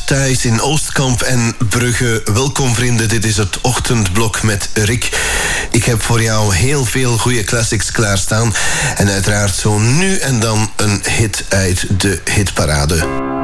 thuis in Oostkamp en Brugge. Welkom vrienden, dit is het ochtendblok met Rick. Ik heb voor jou heel veel goede classics klaarstaan. En uiteraard zo nu en dan een hit uit de hitparade.